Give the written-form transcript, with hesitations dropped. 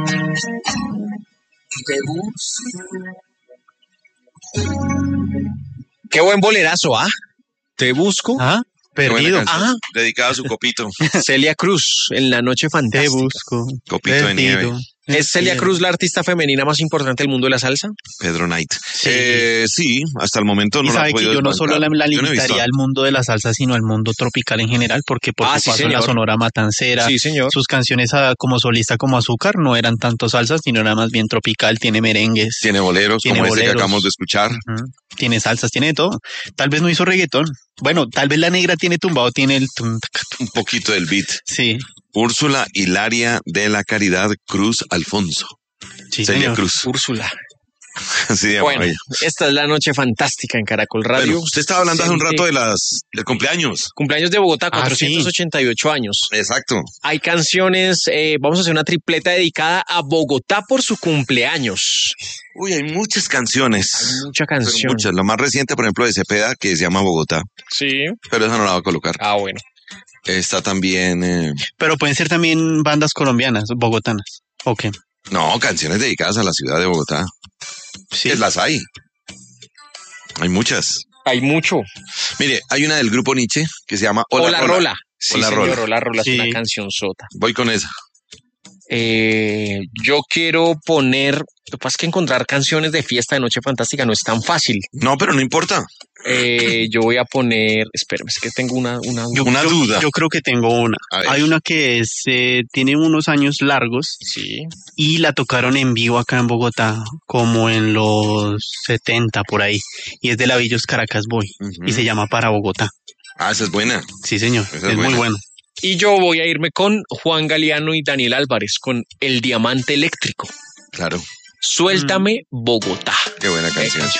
Te busco. Qué buen bolerazo, ¿ah? Te busco. Ah, perdido. Ah, Dedicado a su copito. Celia Cruz, en La Noche Te Fantástica. busco. Copito de nieve. perdido. ¿Es Celia Cruz la artista femenina más importante del mundo de la salsa? Pedro Knight. Sí. Sí, hasta el momento no Y lo ha sabe que podido yo no solo la desbancar. Yo no he visto. limitaría al mundo de la salsa, sino al mundo tropical en general, porque por Ah, su sí, paso en la señor. Sonora Matancera, Sí, señor. sus canciones como solista como Azúcar no eran tanto salsas, sino era más bien tropical, tiene merengues, Tiene boleros, Tiene como este que boleros. acabamos de escuchar. ujú, tiene salsas, tiene de todo. Tal vez no hizo reggaetón. Bueno, tal vez la negra tiene tumbado, tiene el Un poquito del beat. sí, Úrsula Hilaria de la Caridad Cruz Alfonso. sí, Celia señor. Cruz. Úrsula. Así de Bueno, ella. esta es La Noche Fantástica en Caracol Radio. Bueno, usted estaba hablando hace un Gente, rato del cumpleaños. Cumpleaños de Bogotá, Ah, 488 años. Exacto. Hay canciones, vamos a hacer una tripleta dedicada a Bogotá por su cumpleaños. Uy, hay muchas canciones. Mucha Pero canción. muchas. La más reciente, por ejemplo, de Cepeda, que se llama Bogotá. Sí. Pero esa no la va a colocar. Ah, bueno. Está también... Pero pueden ser también bandas colombianas, bogotanas. Ok. No, canciones dedicadas a la ciudad de Bogotá. Sí. Que las hay. Hay muchas. Hay mucho. Mire, hay una del grupo Nietzsche que se llama Hola, Rola. Sí, Hola, señor, Rola. Hola Rola Sí. es una canción sota. Voy con esa. Yo quiero poner, lo que pasa es que encontrar canciones de fiesta de Noche Fantástica no es tan fácil. No, pero no importa. Yo voy a poner, espérame, es que tengo una Una duda. Yo creo que tengo una. A ver. Hay una que tiene unos años largos sí. y la tocaron en vivo acá en Bogotá, como en los 70 por ahí. Y es de la Villos Caracas Boy. Ujú. Y se llama Para Bogotá. Ah, esa es buena. Sí, señor. Esa es Es muy buena. bueno. Y yo voy a irme con Juan Galeano y Daniel Álvarez con El Diamante Eléctrico. Claro. Suéltame Bogotá. Qué buena canción.